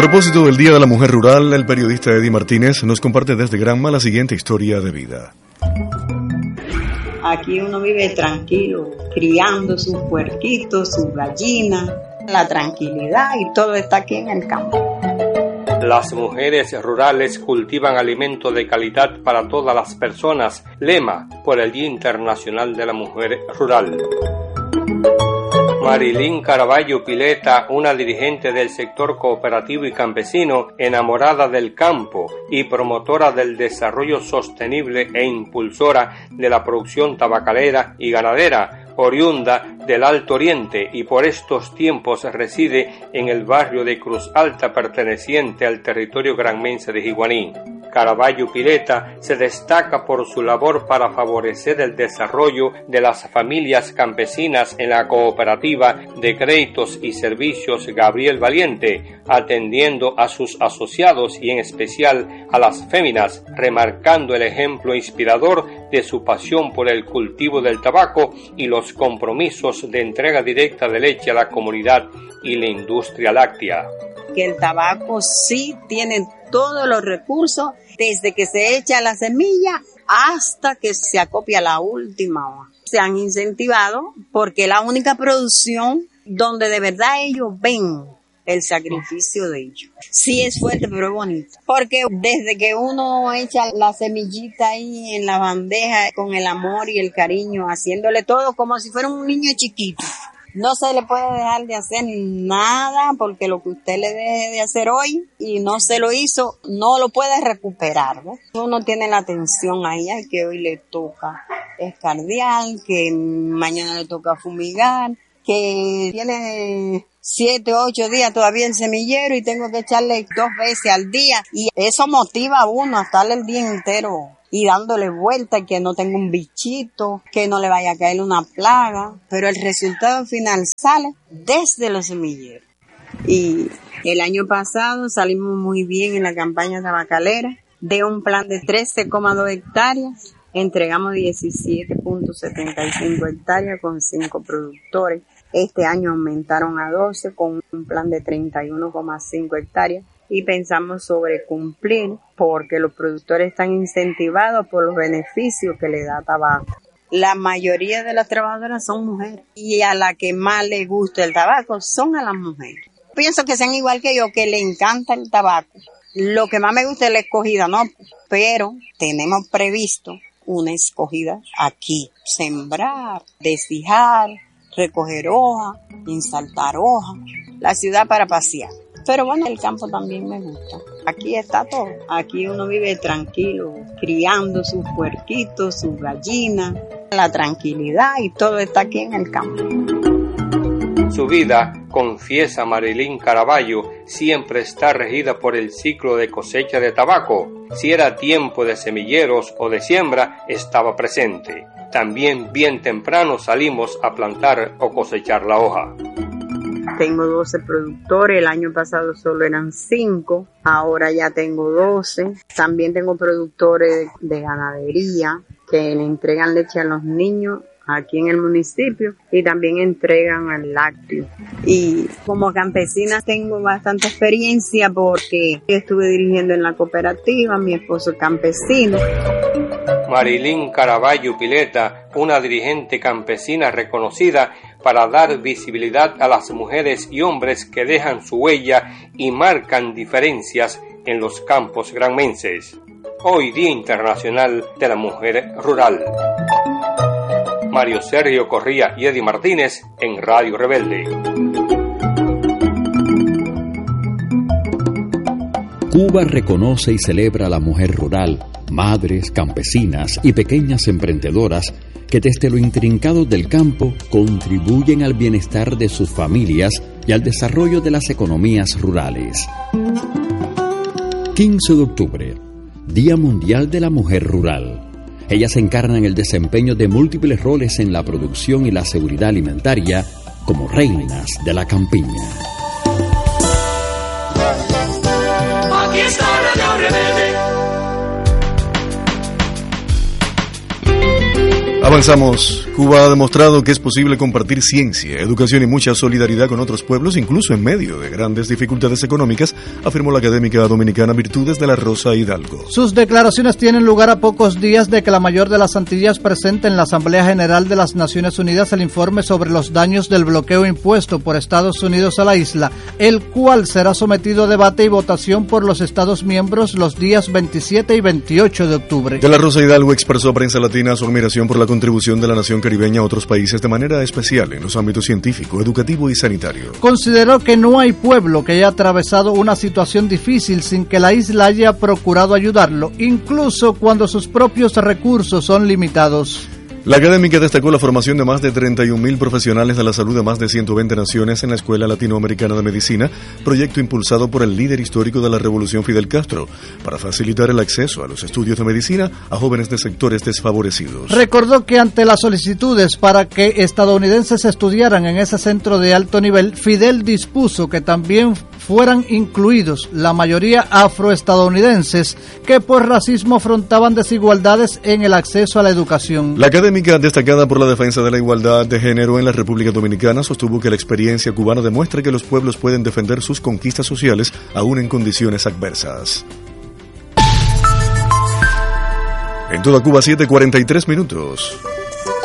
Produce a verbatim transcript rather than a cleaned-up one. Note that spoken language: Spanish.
propósito del Día de la Mujer Rural, el periodista Eddie Martínez nos comparte desde Granma la siguiente historia de vida. Aquí uno vive tranquilo, criando sus puerquitos, sus gallinas, la tranquilidad y todo está aquí en el campo. Las mujeres rurales cultivan alimentos de calidad para todas las personas, lema por el Día Internacional de la Mujer Rural. Marilyn Caraballo Pileta, una dirigente del sector cooperativo y campesino, enamorada del campo y promotora del desarrollo sostenible e impulsora de la producción tabacalera y ganadera, oriunda del Alto Oriente y por estos tiempos reside en el barrio de Cruz Alta perteneciente al territorio granmense de Jiguaní. Caraballo Pileta se destaca por su labor para favorecer el desarrollo de las familias campesinas en la cooperativa de créditos y servicios Gabriel Valiente, atendiendo a sus asociados y en especial a las féminas, remarcando el ejemplo inspirador de su pasión por el cultivo del tabaco y los compromisos de entrega directa de leche a la comunidad y la industria láctea. Que el tabaco sí tiene todos los recursos, desde que se echa la semilla hasta que se acopia la última hoja. Se han incentivado porque es la única producción donde de verdad ellos ven el sacrificio de ellos. Sí es fuerte, pero es bonito. Porque desde que uno echa la semillita ahí en la bandeja con el amor y el cariño, haciéndole todo como si fuera un niño chiquito. No se le puede dejar de hacer nada porque lo que usted le deje de hacer hoy y no se lo hizo, no lo puede recuperar, ¿no? Uno tiene la atención ahí, al que hoy le toca escardiar, que mañana le toca fumigar, que tiene siete, ocho días todavía el semillero y tengo que echarle dos veces al día. Y eso motiva a uno a estarle el día entero y dándole vuelta, que no tenga un bichito, que no le vaya a caer una plaga, pero el resultado final sale desde los semilleros. Y el año pasado salimos muy bien en la campaña tabacalera, de un plan de trece coma dos hectáreas, entregamos diecisiete punto setenta y cinco hectáreas con cinco productores. Este año aumentaron a doce con un plan de treinta y uno coma cinco hectáreas. Y pensamos sobre cumplir porque los productores están incentivados por los beneficios que le da tabaco. La mayoría de las trabajadoras son mujeres y a la que más le gusta el tabaco son a las mujeres. Pienso que sean igual que yo, que le encanta el tabaco. Lo que más me gusta es la escogida, ¿no? Pero tenemos previsto una escogida aquí. Sembrar, desfijar, recoger hoja, insaltar hoja. La ciudad para pasear. Pero bueno, el campo también me gusta. Aquí está todo. Aquí uno vive tranquilo, criando sus puerquitos, sus gallinas, la tranquilidad y todo está aquí en el campo. Su vida, confiesa Marilyn Caraballo, siempre está regida por el ciclo de cosecha de tabaco. Si era tiempo de semilleros o de siembra, estaba presente. También bien temprano salimos a plantar o cosechar la hoja. Tengo doce productores, el año pasado solo eran cinco, ahora ya tengo doce. También tengo productores de ganadería que le entregan leche a los niños aquí en el municipio y también entregan el lácteo. Y como campesina tengo bastante experiencia porque estuve dirigiendo en la cooperativa, mi esposo es campesino. Marilyn Caraballo Pileta, una dirigente campesina reconocida para dar visibilidad a las mujeres y hombres que dejan su huella y marcan diferencias en los campos granmenses. Hoy Día Internacional de la Mujer Rural. Mario Sergio Corría y Eddie Martínez en Radio Rebelde. Cuba reconoce y celebra a la mujer rural, madres, campesinas y pequeñas emprendedoras que desde lo intrincado del campo contribuyen al bienestar de sus familias y al desarrollo de las economías rurales. quince de octubre, Día Mundial de la Mujer Rural. Ellas encarnan el desempeño de múltiples roles en la producción y la seguridad alimentaria como reinas de la campiña. Aquí está Radio Rebelde. Avanzamos. Cuba ha demostrado que es posible compartir ciencia, educación y mucha solidaridad con otros pueblos, incluso en medio de grandes dificultades económicas, afirmó la académica dominicana Virtudes de la Rosa Hidalgo. Sus declaraciones tienen lugar a pocos días de que la mayor de las Antillas presente en la Asamblea General de las Naciones Unidas el informe sobre los daños del bloqueo impuesto por Estados Unidos a la isla, el cual será sometido a debate y votación por los Estados miembros los días veintisiete y veintiocho de octubre. De la Rosa Hidalgo expresó a Prensa Latina su admiración por la contribución de la nación caribeña a otros países de manera especial en los ámbitos científico, educativo y sanitario. Consideró que no hay pueblo que haya atravesado una situación difícil sin que la isla haya procurado ayudarlo, incluso cuando sus propios recursos son limitados. La académica destacó la formación de más de treinta y un mil profesionales de la salud de más de ciento veinte naciones en la Escuela Latinoamericana de Medicina, proyecto impulsado por el líder histórico de la Revolución Fidel Castro, para facilitar el acceso a los estudios de medicina a jóvenes de sectores desfavorecidos. Recordó que ante las solicitudes para que estadounidenses estudiaran en ese centro de alto nivel, Fidel dispuso que también fueran incluidos la mayoría afroestadounidenses que por racismo afrontaban desigualdades en el acceso a la educación. La académica, destacada por la defensa de la igualdad de género en la República Dominicana, sostuvo que la experiencia cubana demuestra que los pueblos pueden defender sus conquistas sociales aún en condiciones adversas. En toda Cuba, siete cuarenta y tres minutos.